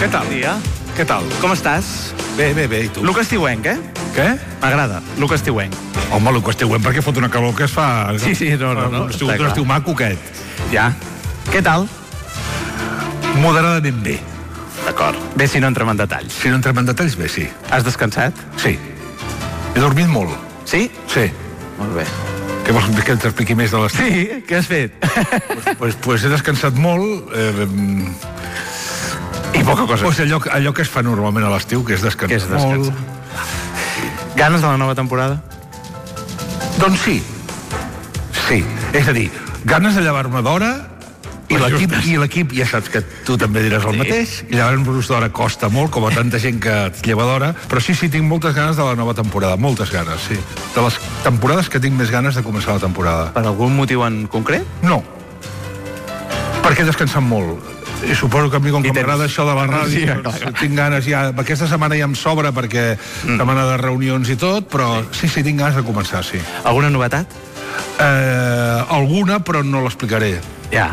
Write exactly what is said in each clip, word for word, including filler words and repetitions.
Què tal? Dia. Què tal? Com estàs? Bé, bé, bé, i tu? Luc Estiuenc, eh? Què? M'agrada, Luc Estiuenc. Home, Luc Estiuenc, perquè fot una calor que es fa... Sí, sí, no, no, no, Un estiu, està un clar. estiu maco, aquest. Ja. Què tal? Moderadament bé. D'acord. Bé, si no entrem en detalls. Si no entrem en detalls, bé, sí. Has descansat? Sí. He dormit molt. Sí? Sí. Molt bé. Què vols que t'expliqui més de l'estiu? Sí? Què has fet? Pues, pues, pues he descansat molt... Eh, I poca cosa. pues allò, allò que es fa normalment a l'estiu, que és descansar Què és descansar? molt. Ganes de la nova temporada? Doncs sí. Sí. És a dir, ganes de llevar-me d'hora i l'equip, i l'equip, ja saps que tu també diràs el Sí. mateix, i llevar-nos d'hora costa molt, com a tanta gent que et lleva d'hora, però sí, sí, tinc moltes ganes de la nova temporada, moltes ganes, sí. De les temporades que tinc més ganes de començar la temporada. Per algun motiu en concret? No. Perquè he descansat molt. I suposo que a mi, com I que tens m'agrada això de la ràdio, energia, doncs, clar, clar. tinc ganes ja... Aquesta setmana ja em sobra perquè mm. setmana de reunions i tot, però sí, sí, tinc ganes de començar, sí. Alguna novetat? Eh, alguna, però no l'explicaré. Ja.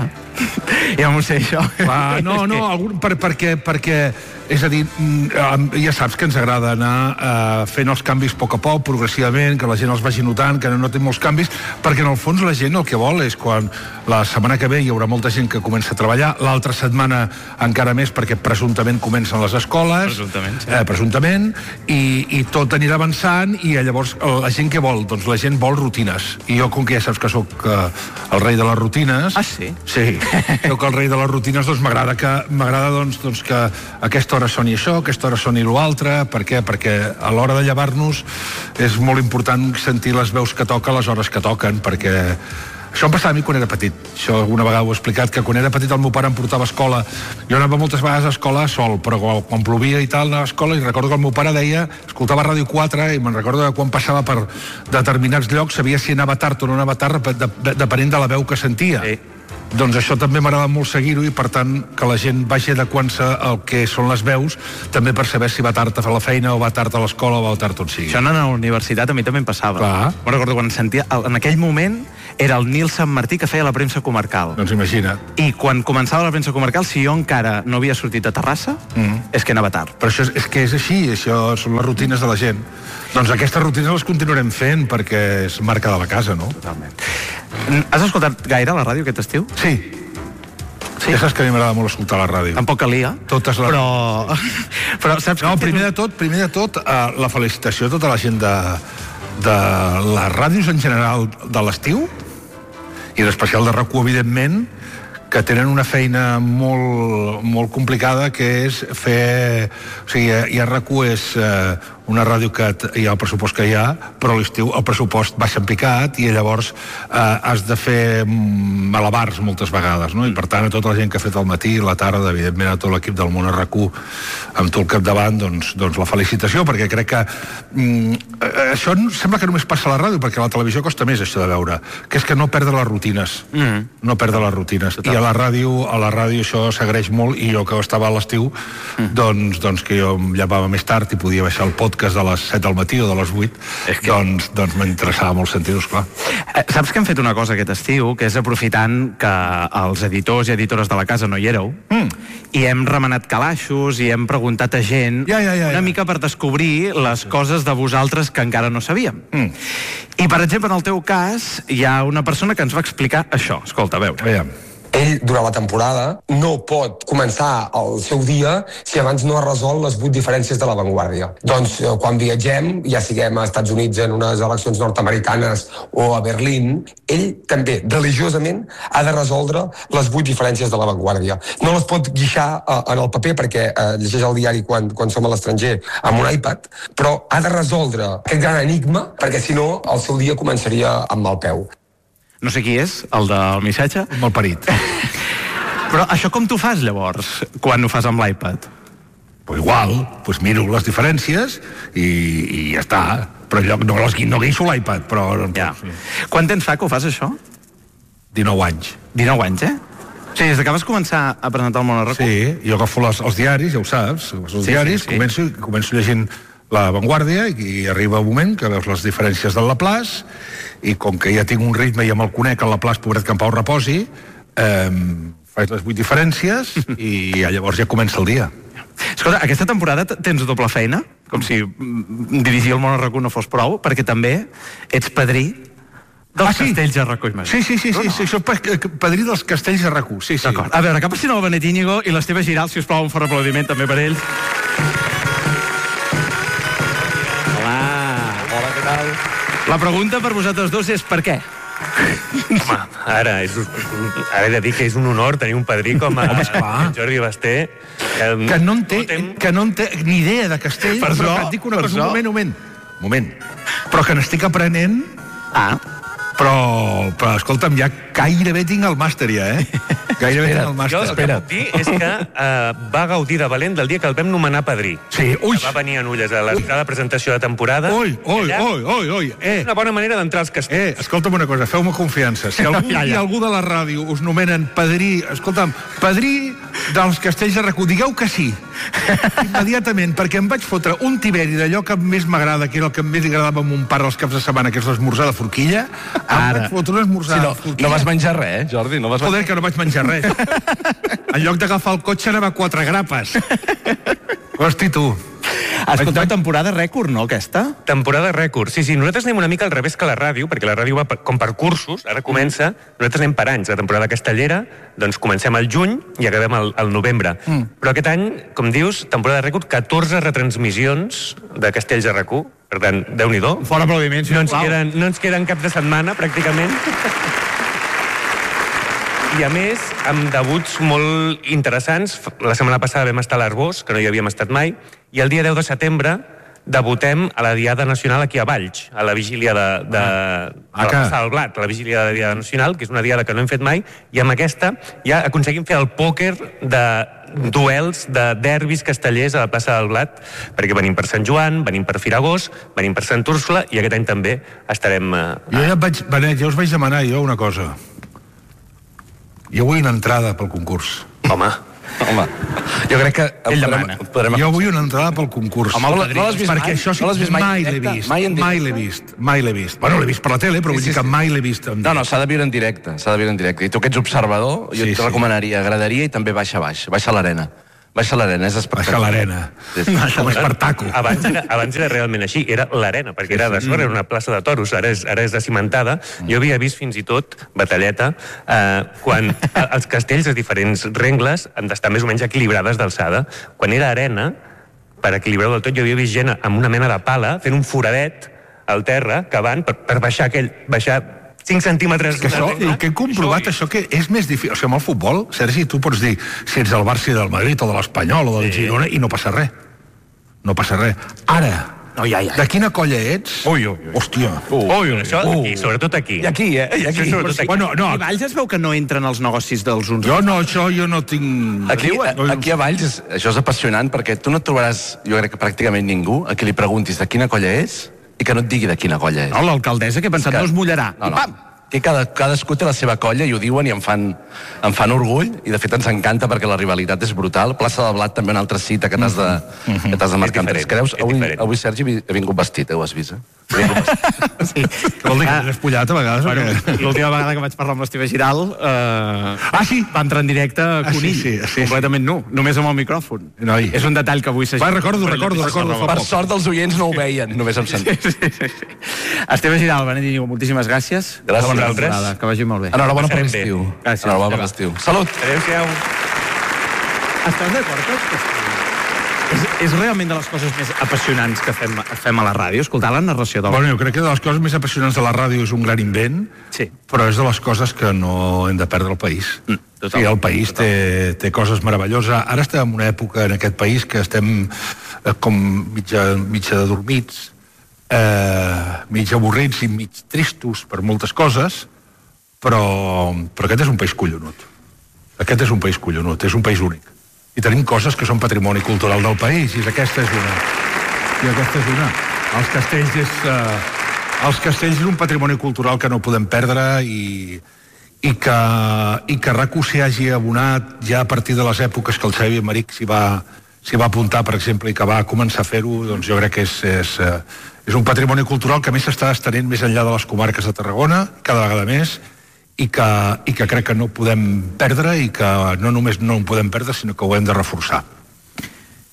Ja m'ho sé, això. Va, no, no, algun, per, perquè, perquè, és a dir, mm, ja saps que ens agrada anar eh, fent els canvis a poc a poc, progressivament, que la gent els vagi notant, que no notin molts canvis, perquè en el fons la gent el que vol és quan la setmana que ve hi haurà molta gent que comença a treballar, l'altra setmana encara més perquè presumptament comencen les escoles, Presumptament, sí. eh, presumptament, i, i tot anirà avançant, i llavors la gent què vol? Doncs la gent vol rutines, i jo, com que ja saps que sóc eh, el rei de les rutines... Ah, sí? Sí, sóc el rei de les rutines, doncs m'agrada que, m'agrada doncs, doncs que aquesta hora soni això, aquesta hora soni l'altre. Per què? Perquè a l'hora de llevar-nos és molt important sentir les veus que toca a les hores que toquen, perquè això em passava a mi quan era petit. Això alguna vegada ho he explicat, que quan era petit el meu pare em portava a escola. Jo anava moltes vegades a escola sol, però quan, quan plovia i tal anava a escola, i recordo que el meu pare deia, escoltava Ràdio quatre, i me'n recordo que quan passava per determinats llocs sabia si anava tard o no anava tard, depenent de la veu que sentia. Sí. Doncs això també m'agrada molt seguir-ho, i per tant que la gent vagi adequant-se al que són les veus, també per saber si va tard a fer la feina o va tard a l'escola o va tard on sigui. Això anant a la universitat a mi també em passava. Clar. Me'n recordo quan sentia... En aquell moment era el Nil Sant Martí que feia la premsa comarcal. Doncs imagina't. I quan començava la premsa comarcal, si jo encara no havia sortit a Terrassa, Mm. és que anava tard. Però això és, és que és així, això són les rutines de la gent. Doncs aquestes rutines les continuarem fent perquè és marca de la casa, no? Totalment. Has escoltat gaire la ràdio aquest estiu? Sí. Sí. Ja saps que a mi m'agrada molt escoltar la ràdio. Tampoc calia. Totes les... Però... Però saps No, que... primer de tot, primer de tot, eh, la felicitació a tota la gent de, de les ràdios en general de l'estiu, i en especial de RAC u, evidentment, que tenen una feina molt, molt complicada, que és fer... O sigui, ja RAC u és eh, una ràdio que hi ha el pressupost que hi ha, però a l'estiu el pressupost baixa en picat, i llavors eh, has de fer malabars moltes vegades, no? I per tant a tota la gent que ha fet al matí, la tarda, evidentment a tot l'equip del món a RAC u, amb tot el capdavant, doncs, doncs la felicitació, perquè crec que mm, això sembla que només passa a la ràdio, perquè a la televisió costa més això de veure, que és que no perdre les rutines, Mm. no perdre les rutines. Total. I a la ràdio, a la ràdio això s'agraeix molt, i jo que estava a l'estiu, mm. doncs, doncs que jo em llevava més tard i podia baixar el podcast de les set del matí o de les vuit, És que- doncs, doncs m'interessava molt sentir-ho, esclar. Eh, Saps que hem fet una cosa aquest estiu, que és aprofitant que els editors i editores de la casa no hi éreu, Mm. i hem remenat calaixos i hem preguntat a gent Ja, ja, ja, una ja. mica per descobrir les coses de vosaltres que encara no sabíem. Mm. I, per exemple, en el teu cas, hi ha una persona que ens va explicar això. Escolta, a veure. Veiem. Ell, durant la temporada, no pot començar el seu dia si abans no ha resolt les vuit diferències de l'avantguàrdia. Doncs, eh, quan viatgem, ja siguem a Estats Units en unes eleccions nord-americanes o a Berlín, ell també, religiosament, ha de resoldre les vuit diferències de l'avantguàrdia. No les pot guixar eh, en el paper, perquè eh, llegeix el diari quan, quan som a l'estranger amb un iPad, però ha de resoldre aquest gran enigma, perquè si no el seu dia començaria amb mal peu. No sé qui és, el del missatge. Molt parit. Però això com t'ho fas, llavors, quan ho fas amb l'iPad? Pues igual, pues miro les diferències i, i ja està. Però jo no, les, no guixo l'iPad, però... Ja. Quant temps fa que ho fas, això? dinou anys. dinou anys, eh? O sigui, des que vas començar a presentar el món a RAC u? Sí, jo agafo les, els diaris, ja ho saps, els Sí, diaris, sí, sí. Començo, començo llegint La Vanguardia, i arriba un moment que veus les diferències del Laplace, i com que ja tinc un ritme i ja me'l conec, el Laplace, pobret que en Pau reposi, eh, faig les vuit diferències i ja, llavors ja comença el dia. Escolta, aquesta temporada tens doble feina, com si dirigir el món a RAC u no fos prou, perquè també ets padrí dels ah, sí? castells a RAC u, imagina. Sí, sí, sí, sí, sí, soc padrí dels castells a RAC u, sí, sí. D'acord. A veure, que passin el Benet Íñigo i l'Esteve Giral, si us plau, un fort aplaudiment també per ells. Hola. Hola, què tal? La pregunta per vosaltres dos és per què? Home, ara, és, ara he de dir que és un honor tenir un padrí com a Home, Jordi Basté. Que, que no en té, que no en té ni idea de castell, per però això, que et dic una per cosa, això. un moment, un moment, moment, però que n'estic aprenent, Ah. però, però escolta'm, ja gairebé tinc el màster ja, eh? Gairebé tinc el Jo màster. el que puc dir és que uh, va gaudir de valent del dia que el vam nomenar padrí. Sí, ui. Que va venir a Nulles a l'entrada de presentació de temporada. Ui, ui, I allà ui, ui, ui, eh. és una bona manera d'entrar als castells. Eh, escolta'm una cosa, feu-me confiança. Si algú, Ja, ja. hi ha algú de la ràdio us nomenen padrí, escolta'm, padrí dels castells de RAC u, digueu que sí. Immediatament, perquè em vaig fotre un tiberi d'allò que més m'agrada, que era el que més li agradava a mon pare els caps de setmana, que és l'esmorzar de forquilla. Em Ara. vaig fotre un esmorzar Sí, de no, forquilla. no vas menjar res, eh, Jordi? No vas Joder, que no vaig menjar res. En lloc d'agafar el cotxe anava a quatre grapes. Hosti, tu. Escolteu, temporada rècord, no, aquesta? Temporada rècord. Sí, sí, nosaltres anem una mica al revés que la ràdio, perquè la ràdio va per, com per cursos, ara comença, nosaltres anem per anys. La temporada castellera, doncs comencem al juny i acabem al, al novembre. Mm. Però aquest any, com dius, temporada rècord, catorze retransmissions de castells a RAC u. Per tant, Déu-n'hi-do. Fora aplaudiments, No ens, sisplau. queden, no ens queden cap de setmana, pràcticament. I a més, amb debuts molt interessants. La setmana passada vam estar a l'Arbós, que no hi havíem estat mai, i el dia deu de setembre debutem a la Diada Nacional aquí a Valls, a la vigília de, de, Ah, de la que- Plaça del Blat, a la vigília de la Diada Nacional, que és una diada que no hem fet mai, i amb aquesta ja aconseguim fer el pòquer de duels, de derbis castellers a la plaça del Blat, perquè venim per Sant Joan, venim per Firagós, venim per Sant Úrsula, i aquest any també estarem... Eh, Jo ja et vaig, Benet, ja us vaig demanar jo una cosa. Jo vull una entrada pel concurs. home, Home, jo crec que... Ell podrem, demana. podrem... Jo vull una entrada pel concurs. Home, no, no l'has vist perquè mai? això sí, No l'has vist mai en mai l'he directe? vist. Mai en Mai directe? l'he vist. Mai l'he vist. Bueno, l'he vist per la tele, però vull Sí, dir sí, que sí. mai l'he vist en No, no, s'ha de viure en directe, s'ha de viure en directe. I tu que ets observador, jo Sí, et sí. recomanaria graderia i també baixa a baix, baixa a l'arena. Baixa a l'arena, és espectacular. Baixa a l'arena. Sí, sí. Com a Espartaco. abans era, abans era realment així, era l'arena, perquè era de sorra, era una plaça de toros, ara és, ara és de cimentada. Jo havia vist fins i tot, batalleta, eh, quan a- els castells de diferents rengles han d'estar més o menys equilibrades d'alçada. Quan era arena, per equilibrar-ho del tot, jo havia vist gent amb una mena de pala fent un foradet al terra, cavant, per, per baixar aquell... baixar cinc centímetres... Que això, el que he comprovat, això que és més difícil. O sigui, amb el futbol, Sergi, tu pots dir si ets del Barça i del Madrid o de l'Espanyol o del Girona i no passa res. No passa res. Ara, No, ja, ja. de quina colla ets? Ui, ui, ui. Hòstia. Ui, ui. Això aquí, sobretot aquí. I aquí, eh? I Això aquí. sobretot aquí. Bueno, no, I Valls es veu que no entren als negocis dels uns... jo no, això jo no tinc... Aquí, No, aquí a Valls és, això és apassionant perquè tu no et trobaràs, jo crec que pràcticament ningú a qui li preguntis de quina colla és i que no et digui de quina colla és. No, l'alcaldessa que ha pensat Que- no es mullarà. No, I no. pam! Aquí cada, cadascú té la seva colla i ho diuen i em fan, em fan orgull i de fet ens encanta perquè la rivalitat és brutal. Plaça del Blat també una altra cita que t'has de, que t'has de marcar És en tres diferent, creus. és Avui, diferent. avui Sergi vi- ha vingut vestit, eh? Ho has vist, eh? Ha vingut vestit. Sí. Vol dir que t'has espullat a vegades? Bueno, o què? l'última vegada que vaig parlar amb l'Esteve Giral eh, Ah, sí? va entrar en directe Ah, sí, Conill, sí, sí, completament nu, només amb el micròfon. Noi. És un detall que avui s'ha... Va, recordo, recordo, recordo, fa Per poc. sort els oients no ho veien, només em sentia. Sí, sí, sí. Esteve Giral, Benet Íñigo, moltíssimes gràcies. Gràcies Bona a vosaltres. temporada, que vagi molt bé. Enhorabona per Passarem bé. l'estiu. Gràcies. Enhorabona per Ja va. l'estiu. Salut! Adéu-siau. Estàs d'acord que els castells? És, és realment de les coses més apassionants que fem, fem a la ràdio, escoltar la narració del... Bueno, jo crec que de les coses més apassionants de la ràdio és un gran invent, Sí. però és de les coses que no hem de perdre el país. Mm, total, sí, el país té, té coses meravelloses. Ara estem en una època en aquest país que estem eh, com mitja, mitja dormits, eh, mig avorrits i mig tristos per moltes coses, però, però aquest és un país collonut. Aquest és un país collonut, és un país únic. I tenim coses que són patrimoni cultural del país, i aquesta és una. I aquesta és una. Els castells és... Eh, els castells és un patrimoni cultural que no podem perdre i, i que, i que RAC u s'hi hagi abonat ja a partir de les èpoques que el Xavi Maric s'hi va, s'hi va apuntar, per exemple, i que va començar a fer-ho, doncs jo crec que és, és, eh, és un patrimoni cultural que a més s'està estenent més enllà de les comarques de Tarragona, cada vegada més, i que, i que crec que no podem perdre i que no només no ho podem perdre, sinó que ho hem de reforçar.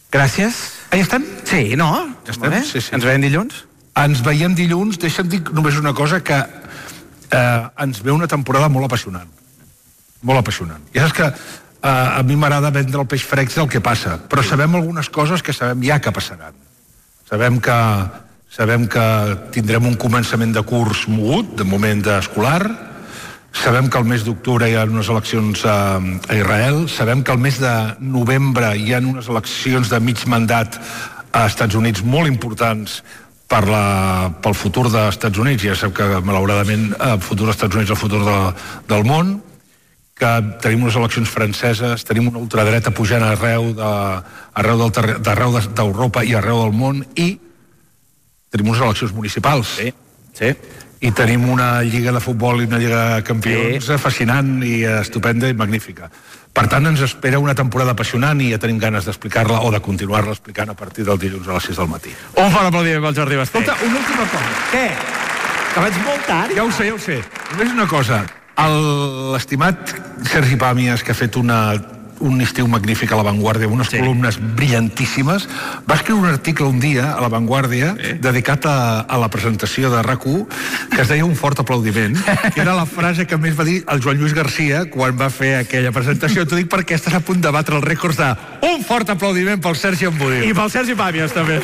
Gràcies. Ah, ja estem? Sí, no? Ja estem, Bé. sí, sí. Ens veiem dilluns? Ens veiem dilluns. Deixa'm dir només una cosa, que eh, ens ve una temporada molt apassionant. Molt apassionant. Ja saps que eh, a mi m'agrada vendre el peix frec del que passa, però sabem algunes coses que sabem ja que passaran. Sabem que, sabem que tindrem un començament de curs mogut, de moment escolar. Sabem que el mes d'octubre hi ha unes eleccions a, a Israel. Sabem que el mes de novembre hi ha unes eleccions de mig mandat a Estats Units molt importants per la, pel futur dels Estats Units. Ja sap que, malauradament, el futur dels Estats Units és el futur de, del món, que tenim unes eleccions franceses, tenim una ultradreta pujant arreu de, arreu del terre, d'arreu d'Europa i arreu del món, i tenim unes eleccions municipals. Sí, sí. I tenim una lliga de futbol i una lliga de campions sí. fascinant i estupenda i magnífica. Per tant, ens espera una temporada apassionant i ja tenim ganes d'explicar-la o de continuar-la explicant a partir del dilluns a les sis del matí. Un fort aplaudiment pel Jordi Basté. Escolta, una última cosa. Què? Que vaig molt tard? Ja ho sé, ja ho sé. Només una cosa. L'estimat Sergi Pàmies, que ha fet una, un estiu magnífic a La Vanguardia, unes sí. columnes brillantíssimes, va escriure un article un dia a La Vanguardia sí. dedicat a, a la presentació de RAC u, que es deia Un fort aplaudiment, que era la frase que més va dir el Joan Lluís Garcia quan va fer aquella presentació. T'ho dic perquè estàs a punt de batre els rècords de un fort aplaudiment pel Sergi Embudil. I pel Sergi Pàmies, també.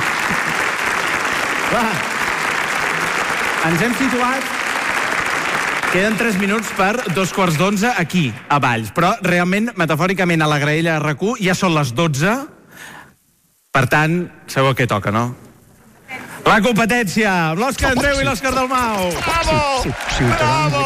Va. Ens hem situat... Queden tres minuts per dos quarts d'onze aquí, a Valls. Però, realment, metafòricament, a la graella de RAC u ja són les dotze. Per tant, sabeu què toca, no? La competència, amb l'Òscar Andreu i l'Òscar Dalmau. Bravo! Bravo!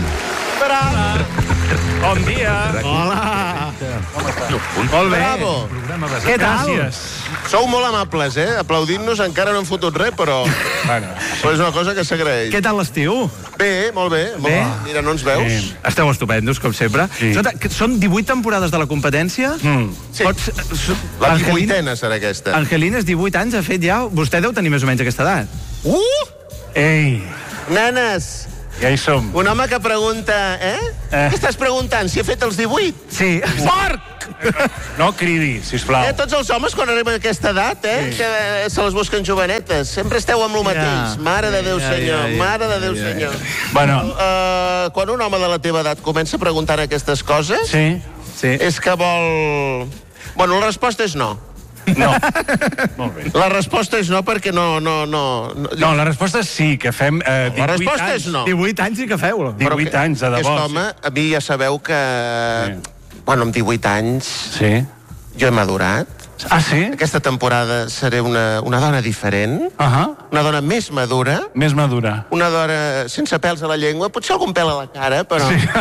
Bravo! Bon dia. Hola. Molt bé. Bravo. Què tal? Sou molt amables, eh? Aplaudint-nos encara no hem fotut res, però... Bueno, però és una cosa que s'agraeix. Què tal l'estiu? Bé, molt bé. Molt bé. Mira, no ens veus? Sí. Esteu estupendos, com sempre. Sí. Són divuit temporades de la competència? Mm. Sí. Pots... La divuitena serà aquesta. Angelines, divuit anys, ha fet ja... Vostè deu tenir més o menys aquesta edat. Uh! Ei! Nenes! Ja hi som. Un home que pregunta, eh? eh? Què estàs preguntant? Si he fet els divuit? Sí. Porc! No cridi, sisplau. Eh, tots els homes, quan arriben a aquesta edat, eh? Sí. Que se les busquen jovenetes. Sempre esteu amb lo mateix. Ja. Mare de Déu, ja, senyor. Ja, ja, Mare de Déu, ja, ja. senyor. Bueno. Uh, quan un home de la teva edat comença preguntant aquestes coses... Sí, sí. És que vol... Bueno, la resposta és no. No. Molt bé. La resposta és no, perquè no... No, no, no. no la resposta és sí, que fem eh, divuit la resposta anys. És no. divuit anys i que feu. divuit que, anys, de debò. Aquest home, a mi ja sabeu que... Sí. Bueno, amb divuit anys... Sí. Jo he madurat. Ah, sí? Aquesta temporada seré una, una dona diferent, uh -huh. una dona més madura. Més madura. Una dona sense pèls a la llengua, potser algun pèl a la cara, però... Sí.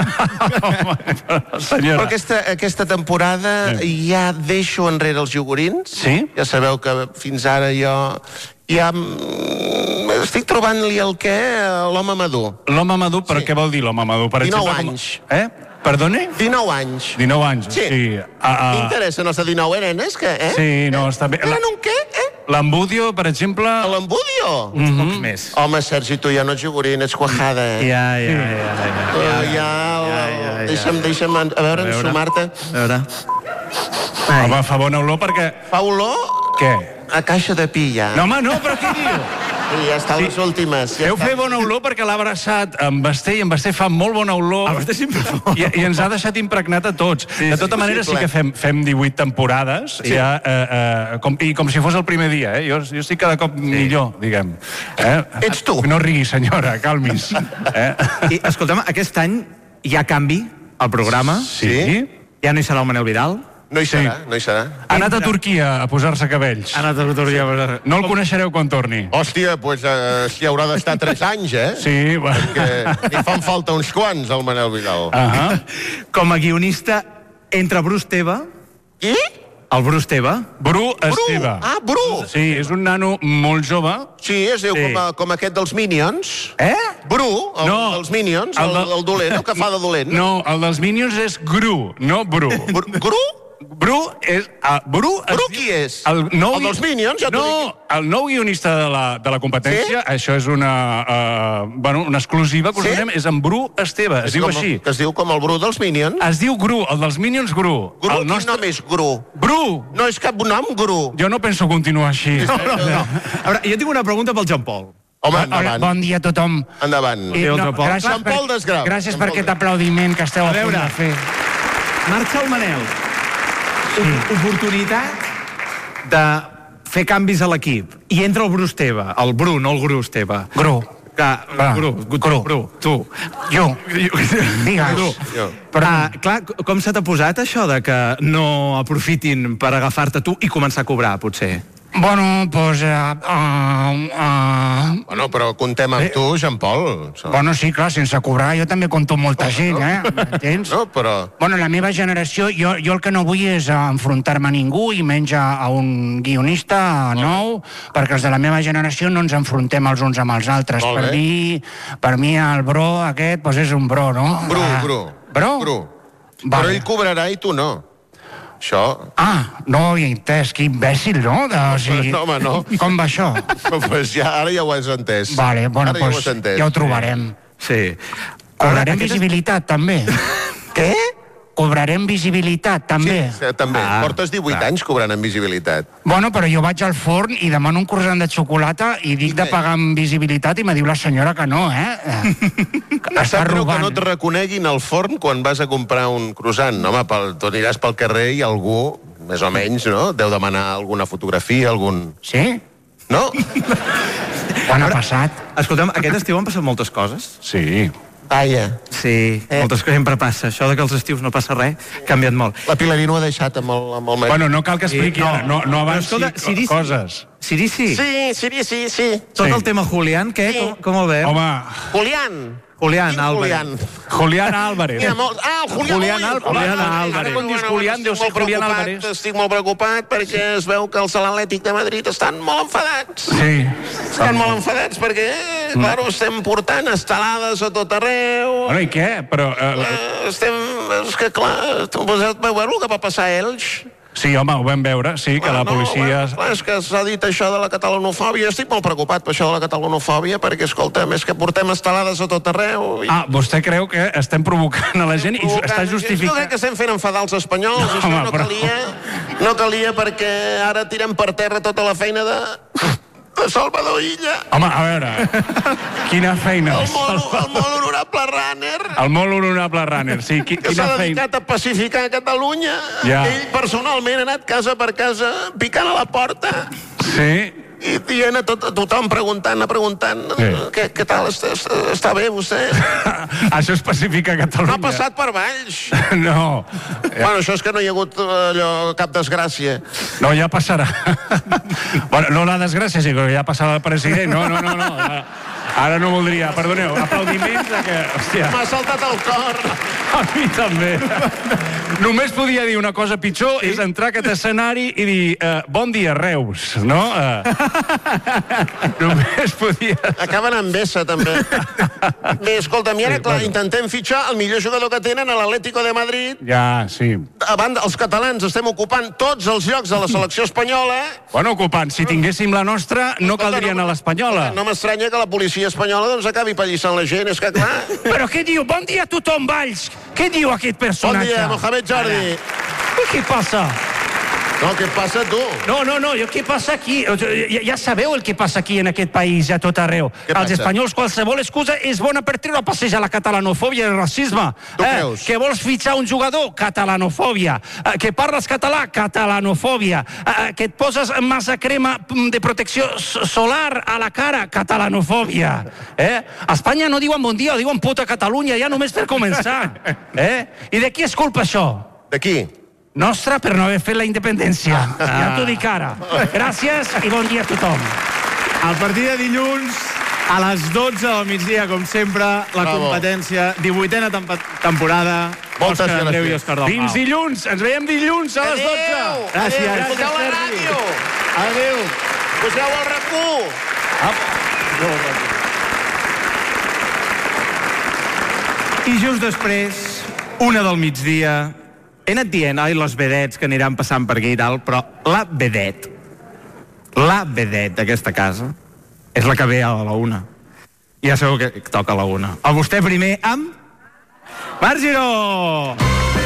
Senyora. Però aquesta, aquesta temporada sí. ja deixo enrere els iogurins. Sí? Ja sabeu que fins ara jo... Ja estic trobant-li el què a l'home madur. L'home madur, però sí. Què vol dir l'home madur? Per dinou exemple, anys. Com... Eh? Perdoni? dinou anys. dinou anys, sí. sí. Uh, uh... M'interessen els de dinou, eh, nenes? Que, eh? Sí, no, eh? està bé. Tenen un què, eh? L'embudio, per exemple... L'embudio? Mm -hmm. Pocs més. Home, Sergi, tu ja no ets jogurín, ets cuajada, eh? Ja, ja, ja. ja, ja, ja, ja, ja. Deixa'm, deixa'm, a veure, ensumar-te. A veure. Home, fa bona olor perquè... Fa olor? Què? A caixa de pilla. No, home, no, però què diu? Sí, ja està, sí. Les últimes. Ja Heu està. fet bona olor perquè l'ha abraçat amb Basté i en Basté fa molt bona olor. El Basté sempre fa bona I, I ens ha deixat impregnat a tots. Sí, de tota sí, manera, possible. Sí que fem, fem divuit temporades sí. ja, eh, eh, com, i com si fos el primer dia. Eh? Jo, jo estic cada cop sí. millor, diguem. Eh? Ets tu. No riguis, senyora, calmis. Eh? I, escolta'm, aquest any hi ha canvi al programa. Sí. Ja no hi serà el Manel Vidal. No hi serà, sí. no hi serà. Ha anat a Turquia a posar-se cabells. Ha anat a Turquia a posar-se... No el coneixereu quan torni. Hòstia, doncs pues, uh, s'hi haurà d'estar tres anys, eh? Sí, bueno. Perquè li fan falta uns quants, al Manel Vidal. Uh -huh. Com a guionista, entre Bru Esteve... Qui? El Bru Esteve. Bru Esteve. Ah, Bru! Sí, és un nano molt jove. Sí, es diu sí. com, a, com aquest dels Minions. Eh? Bru, el, no, dels Minions, el, el, de... el dolent, el que fa de dolent. No, el dels Minions és Gru, no Bru. Bru? Gru? Bru és... El, Bru, Bru qui és? El, nou, El dels Minions, ja t'ho no, dic. el nou guionista de la, de la competència, Sí? això és una, uh, bueno, una exclusiva que us Sí? donem, és en Bru Esteve, es diu com, així. Que es diu com el Bru dels Minions. Es diu Gru, el dels Minions Gru. Gru, el quin nostre... nom és Gru? Bru! No és cap nom, Gru. Jo no penso continuar així. No, no, no. A veure, jo tinc una pregunta pel Jean Paul. Home, Hola, endavant. bon dia a tothom. Endavant. I, Adéu, Jean Paul. gràcies Jean Paul per, Desgrau. gràcies Jean per Paul aquest Desgrau. aplaudiment que esteu A a, punt veure. de fer. Marxa el Manel. Sí. Oportunitat de fer canvis a l'equip. I entra el Bru Esteve. El Bru, no el Gru Esteve. Gru. Que, Va. Gru, Gru, Gru. Bru, tu. Jo. Digues. Gru. Jo. Ah, clar, com se t'ha posat això de que no aprofitin per agafar-te tu i començar a cobrar, potser? Bueno, doncs... Uh, uh, uh, Bueno, però contem amb tu, Jean Paul. bueno, sí, clar, sense cobrar jo també compto amb molta gent, eh? M'entens? No, però... Bueno, la meva generació, jo, jo el que no vull és enfrontar-me a ningú i menys a, a un guionista nou, perquè els de la meva generació no ens enfrontem els uns amb els altres. Molt Per bé. mi, per mi el bro aquest doncs és un bro, no? Bru, Ah, Bru. Bro? Bru. Però Vale. ell cobrarà i tu no. Això... Ah, no ho havia entès, que imbècil, no? De, o sigui, No, home, no. Com va això? Pues ja, ara ja ho has entès. Vale, bueno, ara ja ho doncs has entès. ja ho trobarem. Sí. Cobrarem Aquest és- visibilitat, també. Què? Cobrarem visibilitat, també. Sí, també. Ah, Portes divuit anys cobrant en visibilitat. Bueno, però jo vaig al forn i demano un croissant de xocolata i dic de pagar amb visibilitat i me diu la senyora que no, eh? Que Em està sap greu que robant. no et reconeguin al forn quan vas a comprar un croissant. Home, pel, tu aniràs pel carrer i algú, més o menys, no? Deu demanar alguna fotografia, algun... Sí? No? Quan ha passat? Escolta'm, aquest estiu han passat moltes coses. Sí. Vaja. Sí, eh. moltes coses sempre passa. Això de que els estius no passa res, ha canviat molt. La Pilarino ha deixat amb el, amb el marit. Bueno, no cal que expliqui Sí, no. ara, no, no Però avanci escolta, co- Siri, sí. coses. Siri, sí. Sí, sí, sí, sí. Tot Sí. el tema Julián, què? Sí. Com, com el veu? Home, Julián. Julián Quin Álvarez. Julián? Julián Álvarez. Mira, molt... Ah, el Julián, Julián ui, Al- Julián Álvarez. Ara quan dius Julián, deu ser estic molt Julián preocupat, Álvarez. Estic molt preocupat perquè es veu que els de l'Atlètic de Madrid estan molt enfadats. Sí. Estan molt enfadats perquè, eh, claro, estem portant estelades a tot arreu. Bueno, i què? Però... Eh, Eh, estem... És que, clar, tu vau veure el que va passar a Elx? sí, home, ho vam veure, sí, que la No, policia... bueno, clar, és que s'ha dit això de la catalanofòbia. Estic molt preocupat per això de la catalanofòbia perquè, escolta, més que portem estelades a tot arreu... I... Ah, vostè creu que estem provocant a la gent i provocant. està Jo crec justificant... que estem fent enfadar els espanyols. No, No, això home, no però- calia, no calia perquè ara tirem per terra tota la feina de, de Salvador Illa. Home, a veure, quina feina. El molt, el molt honorable runner. El molt honorable runner, sí, qui, Que quina s'ha feina. dedicat a pacificar Catalunya. Ja. Ell personalment ha anat casa per casa picant a la porta Sí, i dient a, tot, a tothom preguntant, a preguntant Sí. què, què tal, està, està, està bé vostè? això és pacifica Catalunya. No ha passat per Valls. No, Bueno, això és que no hi ha hagut eh, allò, cap desgràcia. no, ja passarà. Bueno, no la desgràcia, sí, que ja passarà el president. No, no, no, no. Ara, ara no voldria, perdoneu, aplaudiments de que... Hòstia, M'ha saltat el cor. a mi també. Només podia dir una cosa pitjor, és entrar a aquest escenari i dir eh, bon dia, Reus, no? Eh, només podia... Acaben amb Bessa, també. Bé, escolta'm, i ara, Sí, clar, bueno. intentem fitxar el millor jugador que tenen a l'Atlético de Madrid. Ja, sí. A banda, els catalans estem ocupant tots els llocs de la selecció espanyola. Bueno, ocupant, si tinguéssim la nostra, no Escolta, caldria anar a l'espanyola. No m'estranya que la policia espanyola doncs acabi pallissant la gent, és que clar... Però què diu? Bon dia a tothom, Valls! Què diu aquest Bon personatge? dia, Mohamed Jordi. Què passa? No, què et passa, tu? No, no, no, què passa aquí? Ja, ja sabeu el que passa aquí en aquest país, a tot arreu. Què Els passa? espanyols, qualsevol excusa és bona per treure a passejar la catalanofòbia i el racisme. Tu creus? Que vols fitxar un jugador? Catalanofòbia. Eh, que parles català? Catalanofòbia. Eh, que et poses massa crema mm, de protecció s- solar a la cara? Catalanofòbia. Eh? A Espanya no diuen bon dia, diuen puta Catalunya, ja només per començar. Eh? I de qui és culpa això? De qui? Nostra per no haver fet la independència. Ja t'ho dic ara. Gràcies i bon dia a tothom. El partit de dilluns, a les dotze del migdia, com sempre, la Bravo. competència, divuitena tempa- temporada, Moltes Òscar Andreu i gràcies. Òscar Dalmau. Fins dilluns, ens veiem dilluns a les dotze. Adéu! Gràcies. Adéu, escolteu la Gràcies, ràdio! Adéu. Poseu el RAC u! I just després, una del migdia, he anat dient, ai, les vedets que aniran passant per aquí i tal, però la vedet, la vedet d'aquesta casa és la que ve a la una. Ja sabeu que toca a la una. A vostè primer amb... Marc Giró!